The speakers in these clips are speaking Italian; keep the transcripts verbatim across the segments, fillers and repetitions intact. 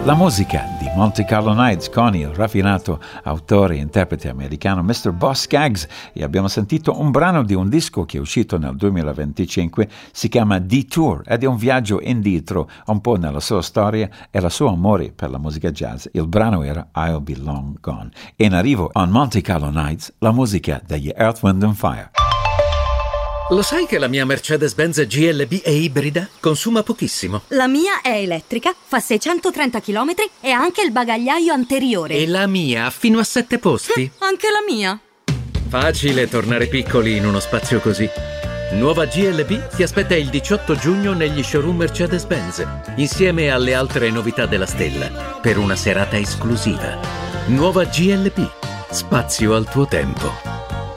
La musica di Monte Carlo Nights con il raffinato autore e interprete americano mister Boz Scaggs, e abbiamo sentito un brano di un disco che è uscito nel duemilaventicinque, si chiama Detour ed è un viaggio indietro un po' nella sua storia e il suo amore per la musica jazz. Il brano era I'll Be Long Gone. E in arrivo on Monte Carlo Nights la musica degli Earth, Wind and Fire. Lo sai che la mia Mercedes-Benz G L B è ibrida? Consuma pochissimo. La mia è elettrica, fa seicentotrenta chilometri e ha anche il bagagliaio anteriore. E la mia ha fino a sette posti. Anche la mia. Facile tornare piccoli in uno spazio così. Nuova G L B ti aspetta il diciotto giugno negli showroom Mercedes-Benz, insieme alle altre novità della stella, per una serata esclusiva. Nuova G L B. Spazio al tuo tempo.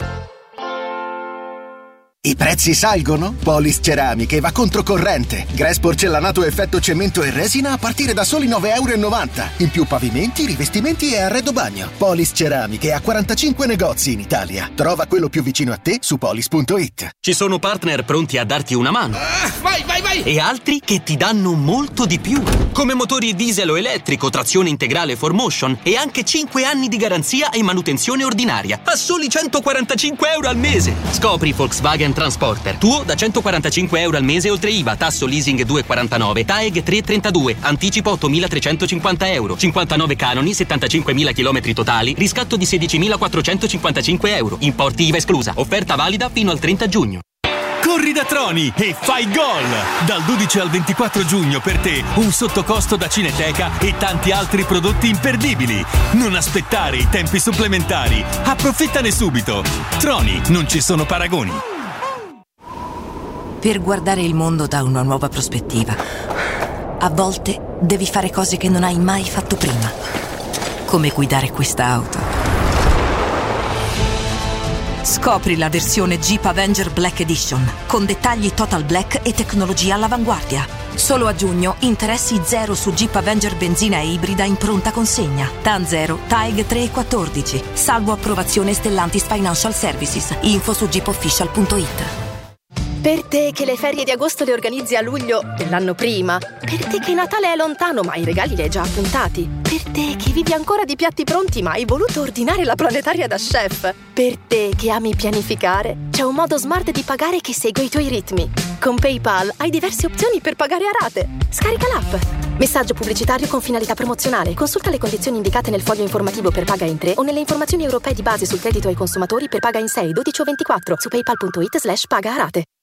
I prezzi salgono? Polis Ceramiche va controcorrente. Grass porcellanato effetto cemento e resina a partire da soli nove virgola novanta euro. In più pavimenti, rivestimenti e arredo bagno. Polis Ceramiche ha quarantacinque negozi in Italia. Trova quello più vicino a te su polis punto it. Ci sono partner pronti a darti una mano. Ah, vai, vai, vai! E altri che ti danno molto di più. Come motori diesel o elettrico, trazione integrale four motion e anche cinque anni di garanzia e manutenzione ordinaria. A soli centoquarantacinque euro al mese. Scopri Volkswagen Transporter. Tuo da centoquarantacinque euro al mese oltre I V A, tasso leasing due virgola quarantanove, T A E G tre virgola trentadue, anticipo ottomilatrecentocinquanta euro, cinquantanove canoni, settantacinquemila chilometri totali, riscatto di sedicimilaquattrocentocinquantacinque euro, importi I V A esclusa, offerta valida fino al trenta giugno. Corri da Troni e fai gol! Dal dodici al ventiquattro giugno per te un sottocosto da Cineteca e tanti altri prodotti imperdibili. Non aspettare i tempi supplementari. Approfittane subito. Troni, non ci sono paragoni. Per guardare il mondo da una nuova prospettiva, a volte devi fare cose che non hai mai fatto prima. Come guidare questa auto. Scopri la versione Jeep Avenger Black Edition con dettagli total black e tecnologia all'avanguardia. Solo a giugno interessi zero su Jeep Avenger benzina e ibrida in pronta consegna. T A N zero, T A E G tre virgola quattordici. Salvo approvazione Stellantis Financial Services. Info su jeep official punto it. Per te che le ferie di agosto le organizzi a luglio dell'anno prima. Per te che Natale è lontano ma i regali li hai già appuntati. Per te che vivi ancora di piatti pronti ma hai voluto ordinare la planetaria da chef. Per te che ami pianificare, c'è un modo smart di pagare che segue i tuoi ritmi. Con PayPal hai diverse opzioni per pagare a rate. Scarica l'app. Messaggio pubblicitario con finalità promozionale. Consulta le condizioni indicate nel foglio informativo per paga in tre o nelle informazioni europee di base sul credito ai consumatori per paga in sei, dodici o ventiquattro su paypal punto it slash paga a rate.